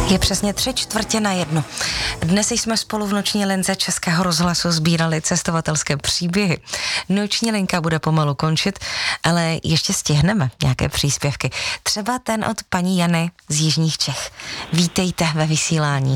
Je přesně 3:45. Dnes jsme spolu v noční lince Českého rozhlasu sbírali cestovatelské příběhy. Noční linka bude pomalu končit, ale ještě stihneme nějaké příspěvky. Třeba ten od paní Jany z Jižních Čech. Vítejte ve vysílání.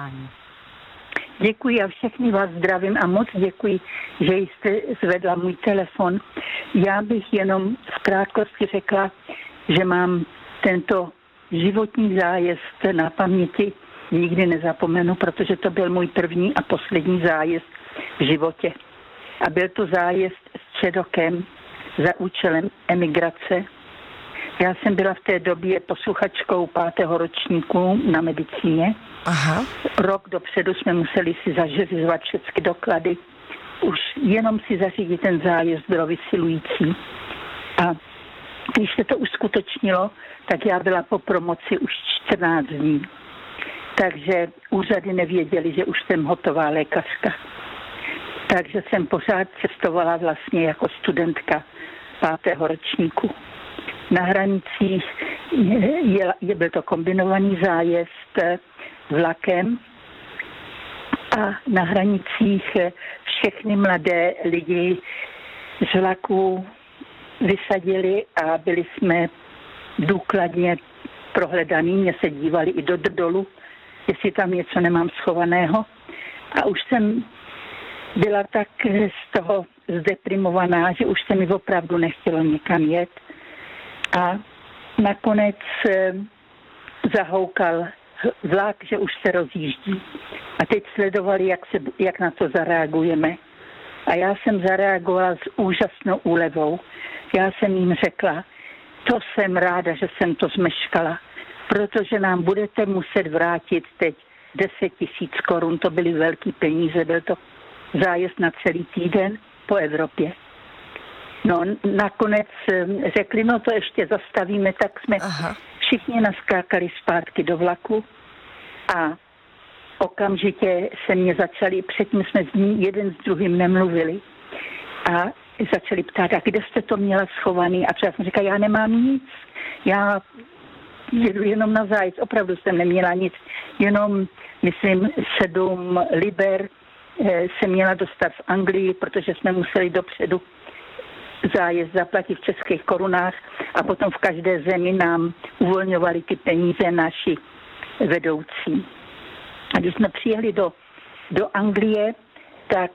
Děkuji a všechny vás zdravím a moc děkuji, že jste zvedla můj telefon. Já bych jenom v krátkosti řekla, že mám tento životní zájezd na paměti nikdy nezapomenu, protože to byl můj první a poslední zájezd v životě. A byl to zájezd středokem za účelem emigrace. Já jsem byla v té době posluchačkou 5. ročníku na medicíně. Aha. Rok dopředu jsme museli si zařizovat všechny doklady. Už jenom si zařídit ten zájezd bylo vysilující. A když se to uskutečnilo, tak já byla po promoci už 14 dní. Takže úřady nevěděli, že už jsem hotová lékařka. Takže jsem pořád cestovala vlastně jako studentka 5. ročníku. Na hranicích byl to kombinovaný zájezd vlakem a na hranicích všechny mladé lidi z vlaku vysadili a byli jsme důkladně prohledaný. Mě se dívali i do dolu, jestli tam něco nemám schovaného. A už jsem byla tak z toho zdeprimovaná, že už se mi opravdu nechtělo nikam jet. A nakonec zahoukal vlak, že už se rozjíždí. A teď sledovali, jak na to zareagujeme. A já jsem zareagovala s úžasnou úlevou. Já jsem jim řekla, to jsem ráda, že jsem to zmeškala, protože nám budete muset vrátit teď 10 000 korun, to byly velký peníze, byl to zájezd na celý týden po Evropě. No nakonec řekli, no to ještě zastavíme, tak jsme všichni naskákali zpátky do vlaku a okamžitě se mě začali, předtím jsme jeden s druhým nemluvili a začali ptát, a kde jste to měla schovaný? A třeba jsem říkala, já nemám nic, já jedu jenom na zájezd, opravdu jsem neměla nic, jenom, myslím, 7 liber jsem měla dostat v Anglii, protože jsme museli dopředu zájezd zaplatit v českých korunách a potom v každé zemi nám uvolňovali ty peníze naši vedoucí. A když jsme přijeli do Anglie, tak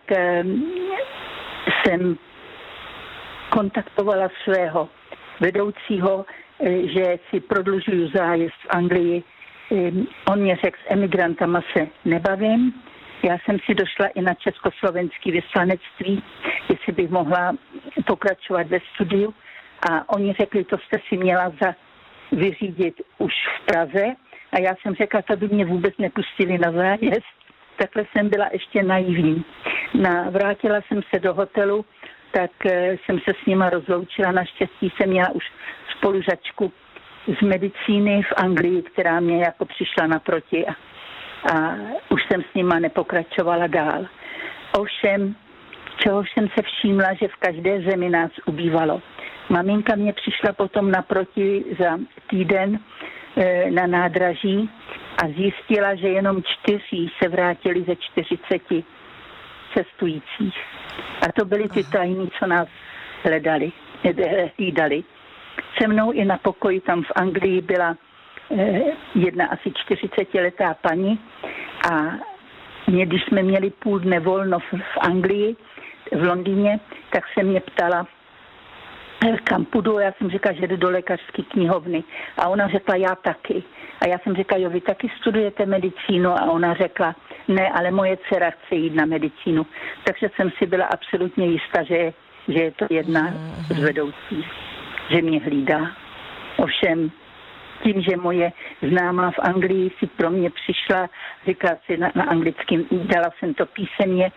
jsem kontaktovala svého vedoucího, že si prodlužuju zájezd v Anglii. On mě řekl, s emigrantama se nebavím. Já jsem si došla i na československé vyslanectví, jestli bych mohla pokračovat ve studiu. A oni řekli, to jste si měla vyřídit už v Praze. A já jsem řekla, to by mě vůbec nepustili na zájezd. Takhle jsem byla ještě naivní. Vrátila jsem se do hotelu, tak jsem se s nima rozloučila. Naštěstí jsem měla už spolužačku z medicíny v Anglii, která mě jako přišla naproti a už jsem s nima nepokračovala dál. Ovšem, čeho jsem se všímla, že v každé zemi nás ubývalo. Maminka mě přišla potom naproti za týden na nádraží a zjistila, že jenom 4 se vrátili ze 40 cestujících. A to byli ty tajní, co nás hlídali. Se mnou i na pokoji tam v Anglii byla jedna asi 40letá paní a když jsme měli půl dne volno v Anglii, v Londýně, tak se mě ptala, kam půjdu, já jsem říkala, že jdu do lékařské knihovny. A ona řekla, já taky. A já jsem říkala, jo, vy taky studujete medicínu? A ona řekla, ne, ale moje dcera chce jít na medicínu. Takže jsem si byla absolutně jistá, že je to jedna z vedoucích, že mě hlídá. Ovšem, tím, že moje známá v Anglii si pro mě přišla, říkala si na anglicky, dala jsem to písemně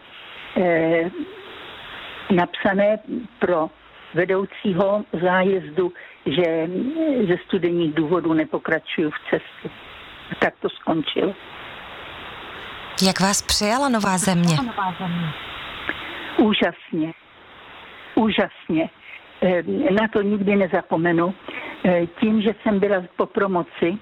napsané pro vedoucího zájezdu, že ze studijních důvodů nepokračuju v cestě. Tak to skončilo. Jak vás přijala nová země? Úžasně. Úžasně. Na to nikdy nezapomenu. Tím, že jsem byla po promoci,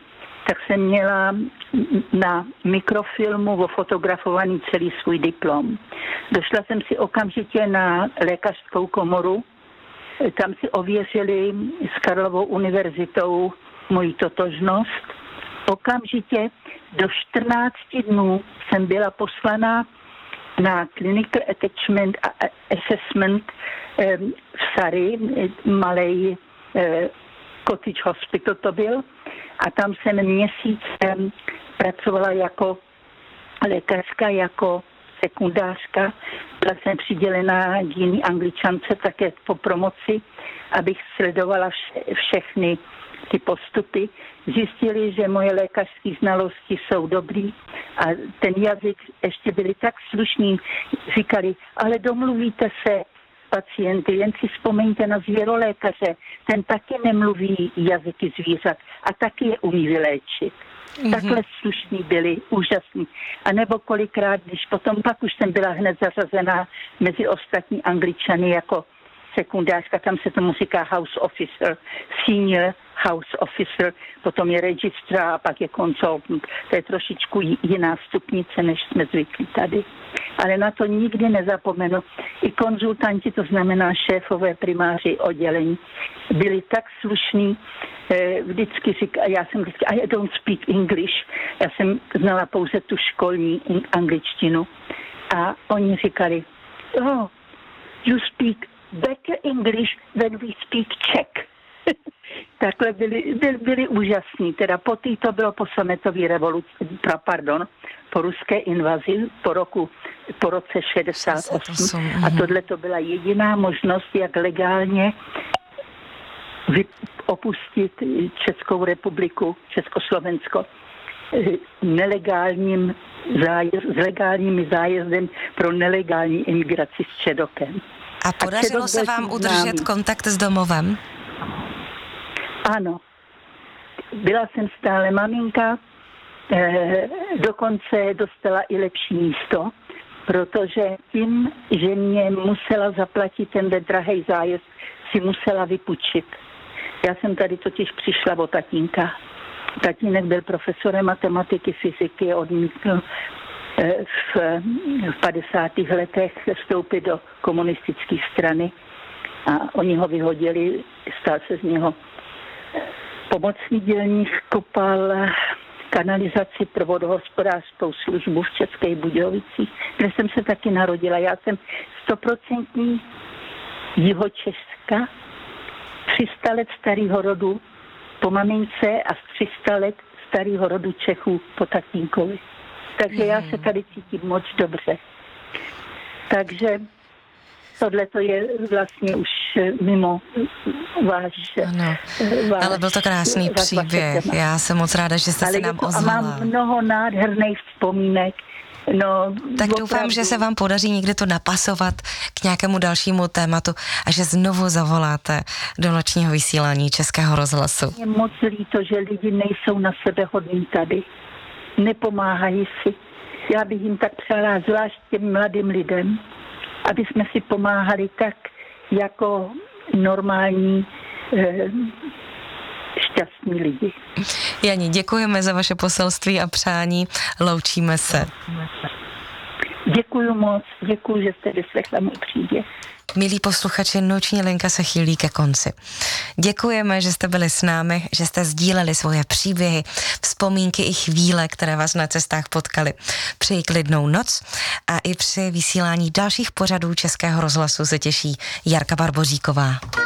tak jsem měla na mikrofilmu ofotografovaný celý svůj diplom. Došla jsem si okamžitě na lékařskou komoru, tam si ověřili s Karlovou univerzitou moji totožnost. Okamžitě do 14 dnů jsem byla poslaná na Clinical Attachment a Assessment v Surrey, malej cottage hospital to byl, a tam jsem měsíc pracovala jako lékařka, jako sekundářka. Byla jsem přidělená jiný Angličance také po promoci, abych sledovala všechny ty postupy. Zjistili, že moje lékařské znalosti jsou dobrý a ten jazyk ještě byli tak slušní. Říkali, ale domluvíte se pacienty, jen si vzpomeňte na zvěrolékaře, ten taky nemluví jazyky zvířat a taky je umí vyléčit. Takhle slušní byli, úžasní. A nebo kolikrát, když potom pak už jsem byla hned zařazená mezi ostatní Angličany jako sekundářka, tam se tomu říká house officer, senior house officer, potom je registrar a pak je consultant. To je trošičku jiná stupnice, než jsme zvyklí tady. Ale na to nikdy nezapomenu. I konzultanti, to znamená šéfové primáři oddělení, byli tak slušní, vždycky já jsem vždycky, I don't speak English, já jsem znala pouze tu školní angličtinu. A oni říkali, oh, you speak better English than we speak Czech. Takhle byli úžasní. Teda to bylo po sametové revoluci, po ruské invazi, po roce 68. A tohle to byla jediná možnost, jak legálně opustit Českou republiku, Československo s legálním zájezdem pro nelegální imigraci s Čedokem. A podařilo se vám udržet kontakt s domovem? Ano. Byla jsem stále maminka, dokonce dostala i lepší místo, protože tím, že mě musela zaplatit ten drahý zájezd, si musela vypůjčit. Já jsem tady totiž přišla o tatínka. Tatínek byl profesorem matematiky, fyziky, odmítl v 50. letech vstoupit do komunistické strany a oni ho vyhodili, stal se z něho pomocný dělník, kopal kanalizaci pro vodohospodářskou službu v Českých Budějovicích, kde jsem se taky narodila. Já jsem 100% Jihočeska, 300 let starého rodu po mamince a 300 let starého rodu Čechů po tatínkovi. Takže já se tady cítím moc dobře. Takže tohle to je vlastně už mimo váš... Ano, ale byl to krásný příběh. Já jsem moc ráda, že jste se nám ozvala. A mám mnoho nádherných vzpomínek. No, tak doufám, že se vám podaří někdy to napasovat k nějakému dalšímu tématu a že znovu zavoláte do nočního vysílání Českého rozhlasu. Je moc líto, že lidi nejsou na sebe hodní tady. Nepomáhají si. Já bych jim tak přála, zvlášť těm mladým lidem, aby jsme si pomáhali tak jako normální šťastní lidi. Jani, děkujeme za vaše poselství a přání. Loučíme se. Děkuju moc. Děkuju, že jste vyslechla můj příběh. Milí posluchači, noční linka se chýlí ke konci. Děkujeme, že jste byli s námi, že jste sdíleli svoje příběhy, vzpomínky i chvíle, které vás na cestách potkaly. Přeji klidnou noc a i při vysílání dalších pořadů Českého rozhlasu se těší Jarka Barboříková.